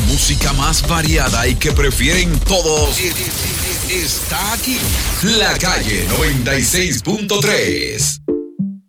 música más variada y que prefieren todos está aquí. La Calle 96.3.